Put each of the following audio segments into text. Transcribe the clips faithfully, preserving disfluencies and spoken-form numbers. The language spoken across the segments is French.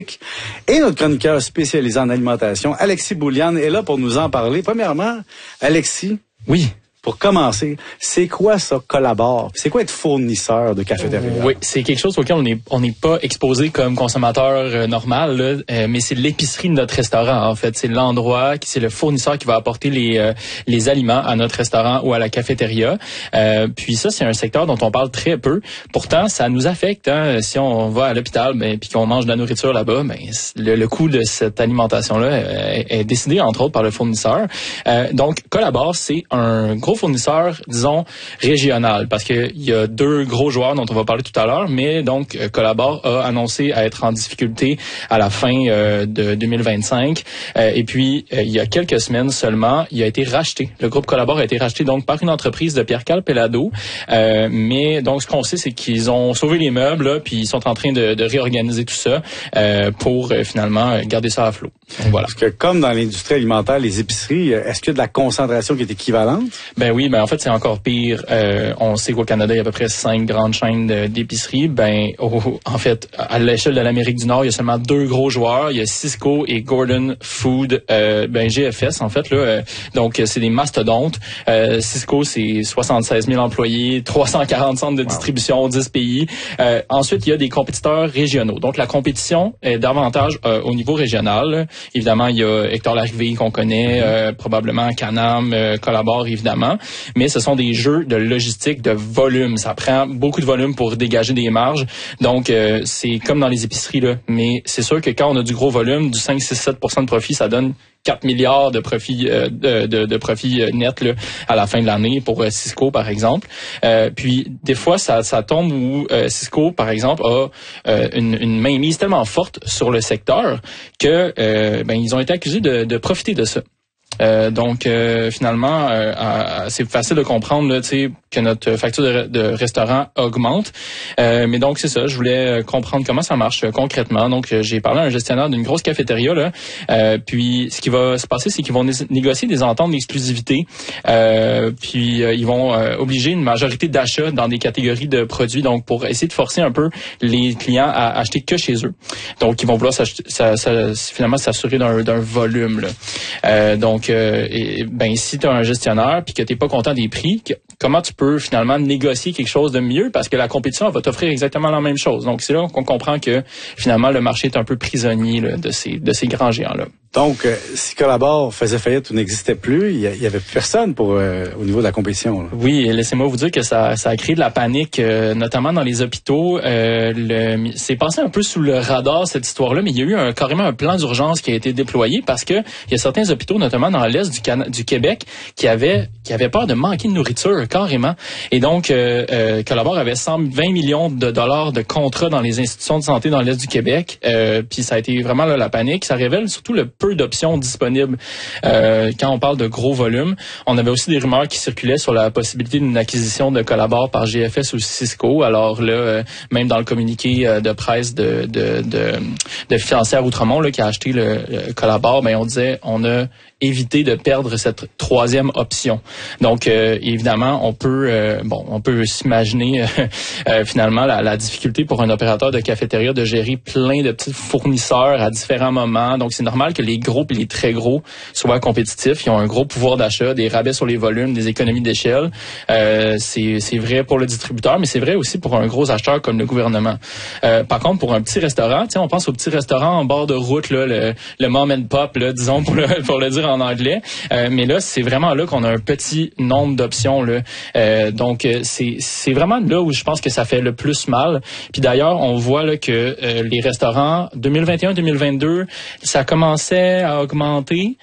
Et notre chroniqueur spécialisé en alimentation, Alexis Bouliane, est là pour nous en parler. Premièrement, Alexis. Oui. Pour commencer, c'est quoi ça, Collabore? C'est quoi être fournisseur de cafétéria? Oui, c'est quelque chose auquel on n'est on n'est pas exposé comme consommateur euh, normal, là, euh, mais c'est l'épicerie de notre restaurant, en fait. C'est l'endroit, c'est le fournisseur qui va apporter les euh, les aliments à notre restaurant ou à la cafétéria. Euh, puis ça, c'est un secteur dont on parle très peu. Pourtant, ça nous affecte. Hein, si on va à l'hôpital ben, puis qu'on mange de la nourriture là-bas, ben, le, le coût de cette alimentation-là est, est décidé, entre autres, par le fournisseur. Euh, donc, Collabore, c'est un gros fournisseur, disons, régional, parce qu'il y a deux gros joueurs dont on va parler tout à l'heure, mais donc Collabore a annoncé à être en difficulté à la fin euh, de deux mille vingt-cinq. Euh, et puis, euh, il y a quelques semaines seulement, il a été racheté. Le groupe Collabore a été racheté donc par une entreprise de Pierre-Carl Pellado. Euh, mais donc, ce qu'on sait, c'est qu'ils ont sauvé les meubles, là, puis ils sont en train de, de réorganiser tout ça euh, pour euh, finalement garder ça à flot. Donc, voilà. Parce que comme dans l'industrie alimentaire, les épiceries, est-ce qu'il y a de la concentration qui est équivalente? Ben oui, ben en fait c'est encore pire. Euh, on sait qu'au Canada il y a à peu près cinq grandes chaînes de, d'épiceries. Ben oh, en fait à l'échelle de l'Amérique du Nord il y a seulement deux gros joueurs. Il y a Sysco et Gordon Food. Euh, ben G F S en fait là. Euh, donc c'est des mastodontes. Euh, Sysco c'est soixante-seize mille employés, trois cent quarante centres de distribution, wow. dix pays. Euh, ensuite il y a des compétiteurs régionaux. Donc la compétition est davantage euh, au niveau régional. Évidemment il y a Hector Larrivée qu'on connaît, euh, probablement Canam, euh, Collabore évidemment. Mais ce sont des jeux de logistique, de volume. Ça prend beaucoup de volume pour dégager des marges. Donc, euh, c'est comme dans les épiceries, là. Mais c'est sûr que quand on a du gros volume, du cinq, six, sept pour cent de profit, ça donne quatre milliards de profit euh, de, de, de profit net là, à la fin de l'année pour euh, Sysco, par exemple. Euh, puis, des fois, ça, ça tombe où euh, Sysco, par exemple, a euh, une, une mainmise tellement forte sur le secteur que euh, ben ils ont été accusés de, de profiter de ça. Euh, donc euh, finalement, euh, euh, c'est facile de comprendre là, tu sais, que notre facture de, de restaurant augmente. Euh, mais donc c'est ça, je voulais comprendre comment ça marche euh, concrètement. Donc euh, j'ai parlé à un gestionnaire d'une grosse cafétéria là. Euh, puis ce qui va se passer, c'est qu'ils vont né- négocier des ententes d'exclusivité. Euh, puis euh, ils vont euh, obliger une majorité d'achats dans des catégories de produits. Donc pour essayer de forcer un peu les clients à acheter que chez eux. Donc ils vont vouloir s'acheter, ça, ça, finalement s'assurer d'un, d'un volume là. Euh, donc euh, et, ben si tu as un gestionnaire puis que t'es pas content des prix, que, comment tu peux finalement négocier quelque chose de mieux parce que la compétition elle va t'offrir exactement la même chose. Donc c'est là qu'on comprend que finalement le marché est un peu prisonnier là, de ces de ces grands géants là. Donc, euh, si Collabore faisait faillite ou n'existait plus, il y, y avait plus personne pour euh, au niveau de la compétition. Là. Oui, et laissez-moi vous dire que ça, ça a créé de la panique, euh, notamment dans les hôpitaux. Euh, le, c'est passé un peu sous le radar cette histoire-là, mais il y a eu un, carrément un plan d'urgence qui a été déployé parce que il y a certains hôpitaux, notamment dans l'est du, Can- du Québec, qui avaient qui avaient peur de manquer de nourriture carrément. Et donc, euh, euh, Collabore avait cent vingt millions de dollars de contrats dans les institutions de santé dans l'est du Québec. Euh, puis ça a été vraiment là, la panique. Ça révèle surtout le peu d'options disponibles euh, quand on parle de gros volumes. On avait aussi des rumeurs qui circulaient sur la possibilité d'une acquisition de Collabore par G F S ou Sysco. Alors là, euh, même dans le communiqué euh, de presse de de de, de Financière Outremont là, qui a acheté le, le Collabore, ben on disait on a évité de perdre cette troisième option. Donc euh, évidemment, on peut euh, bon, on peut s'imaginer euh, euh, finalement la, la difficulté pour un opérateur de cafétéria de gérer plein de petits fournisseurs à différents moments. Donc c'est normal que les gros et les très gros soient compétitifs. Ils ont un gros pouvoir d'achat, des rabais sur les volumes, des économies d'échelle. Euh, c'est c'est vrai pour le distributeur, mais c'est vrai aussi pour un gros acheteur comme le gouvernement. Euh, par contre, pour un petit restaurant, tu sais, on pense au petit restaurant en bord de route là, le, le mom and pop là, disons pour le pour le dire en anglais. Euh, mais là, c'est vraiment là qu'on a un petit nombre d'options là. Euh, donc c'est c'est vraiment là où je pense que ça fait le plus mal. Puis d'ailleurs, on voit là que euh, les restaurants deux mille vingt et un deux mille vingt-deux, ça commençait à augmenter.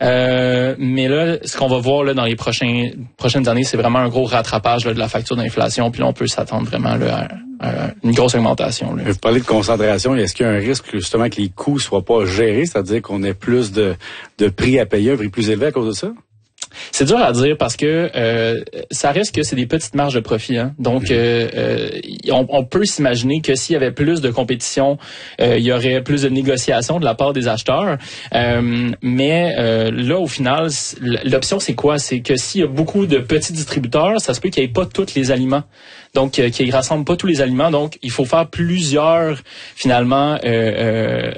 Euh, mais là, ce qu'on va voir là dans les prochains prochaines années, c'est vraiment un gros rattrapage là, de la facture d'inflation. Puis là, on peut s'attendre vraiment là, à, à une grosse augmentation. Là. Vous parlez de concentration. Est-ce qu'il y a un risque justement que les coûts soient pas gérés, c'est-à-dire qu'on ait plus de, de prix à payer, un prix plus élevé à cause de ça? C'est dur à dire parce que euh, ça reste que c'est des petites marges de profit. Hein. Donc, euh, euh, on, on peut s'imaginer que s'il y avait plus de compétition, euh, il y aurait plus de négociations de la part des acheteurs. Euh, mais euh, là, au final, l'option, c'est quoi? C'est que s'il y a beaucoup de petits distributeurs, ça se peut qu'il n'y ait pas tous les aliments. Donc, euh, qu'ils rassemblent pas tous les aliments. Donc, il faut faire plusieurs, finalement, euh, euh,